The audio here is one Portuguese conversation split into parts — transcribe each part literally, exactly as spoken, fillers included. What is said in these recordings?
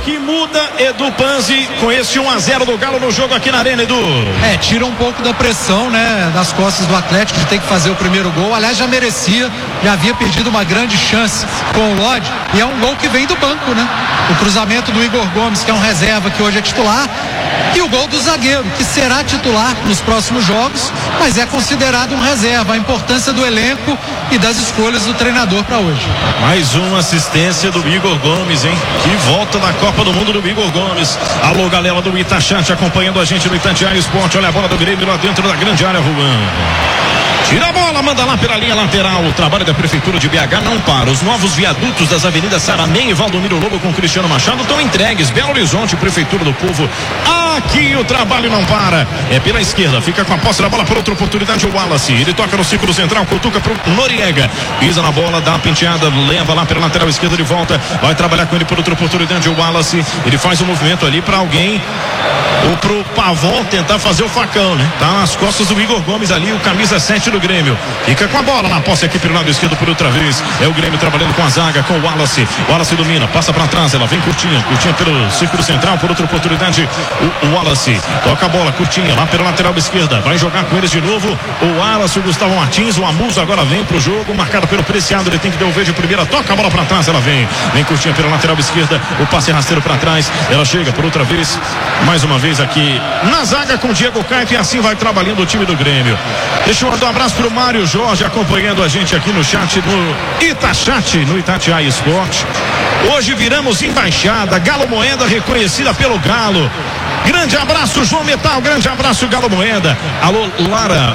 que muda Edu Panzi com esse um a zero do Galo no jogo aqui na Arena, Edu? É, tira um pouco da pressão, né, das costas do Atlético de ter que fazer o primeiro gol. Aliás, já merecia, já havia perdido uma grande chance com o Lodge, e é um gol que vem do banco, né? O cruzamento do Igor Gomes, que é um reserva que hoje é titular, e o gol do zagueiro, que será titular nos próximos jogos, mas é considerado um reserva. A importância do elenco e das escolhas do treinador para hoje. Mais uma assistência do Igor Gomes, hein? Que volta da Copa do Mundo do Igor Gomes. Alô, galera do Itachate acompanhando a gente no Itatiaia Esporte. Olha a bola do Grêmio lá dentro da grande área, voando. Tira a bola, manda lá pela linha lateral. O trabalho da Prefeitura de B H não para. Os novos viadutos das avenidas Saramém e Valdomiro Lobo com Cristiano Machado estão entregues. Belo Horizonte, Prefeitura do Povo. Aqui o trabalho não para. É pela esquerda, fica com a posse da bola por outra oportunidade o Wallace. Ele toca no círculo central, cutuca pro Noriega. Pisa na bola, dá uma penteada, leva lá pela lateral esquerda de volta. Vai trabalhar com ele por outra oportunidade o Wallace. Ele faz um movimento ali para alguém, ou pro Pavon tentar fazer o facão, né? Tá nas costas do Igor Gomes ali, o camisa sete do Grêmio. Fica com a bola na posse aqui pelo lado esquerdo por outra vez. É o Grêmio trabalhando com a zaga, com o Wallace. Wallace domina, passa para trás, ela vem curtinha, curtinha pelo círculo central, por outra oportunidade o, o Wallace. Toca a bola, curtinha, lá pela lateral esquerda. Vai jogar com eles de novo o Wallace, o Gustavo Martins, o Amuso agora vem pro jogo, marcado pelo Preciado, ele tem que devolver de primeira, toca a bola para trás, ela vem. Vem curtinha pela lateral esquerda, o passe rasteiro para trás, ela chega por outra vez, mais uma vez aqui na zaga com o Diego Caio, e assim vai trabalhando o time do Grêmio. Deixa eu mandar um abraço pro Mário Jorge acompanhando a gente aqui no chat do Itachat, no Itatiaia Esporte. Hoje viramos embaixada, Galo Moeda reconhecida pelo Galo. Grande abraço, João Metal, grande abraço, Galo Moeda. Alô, Lara,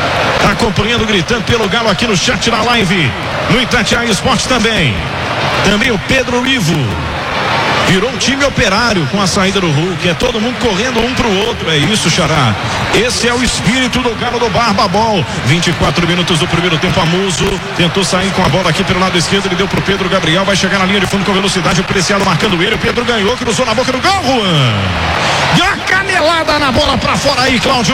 tá acompanhando, gritando pelo Galo aqui no chat da live, no Itatiaia Esporte também. Também o Pedro Ivo. Virou um time operário com a saída do Hulk. É todo mundo correndo um pro outro. É isso, Xará. Esse é o espírito do Galo do Barba Ball. vinte e quatro minutos do primeiro tempo. Amuso tentou sair com a bola aqui pelo lado esquerdo. Ele deu pro Pedro Gabriel. Vai chegar na linha de fundo com velocidade. O Preciado marcando ele. O Pedro ganhou, cruzou na boca do gol, Juan. Deu uma canelada na bola pra fora aí, Cláudio.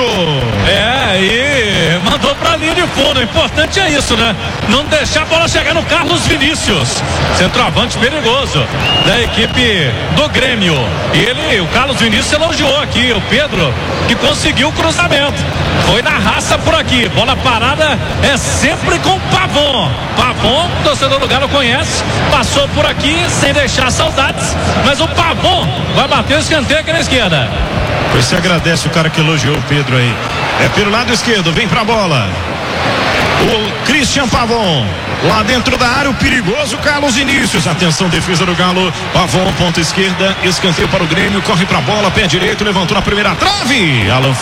É, e mandou pra linha de fundo. O importante é isso, né? Não deixar a bola chegar no Carlos Vinícius. Centroavante perigoso da equipe do Grêmio. E ele, o Carlos Vinícius elogiou aqui o Pedro, que conseguiu o cruzamento. Foi na raça por aqui. Bola parada é sempre com o Pavon. Pavon, o torcedor do Galo conhece, passou por aqui sem deixar saudades, mas o Pavon vai bater o escanteio aqui na esquerda. Pois se agradece o cara que elogiou o Pedro aí. É pelo lado esquerdo, vem pra bola o Christian Pavon, lá dentro da área, o perigoso Carlos Vinícius. Atenção, defesa do Galo. Pavon, ponta esquerda, escanteio para o Grêmio, corre pra bola, pé direito, levantou na primeira trave. Alan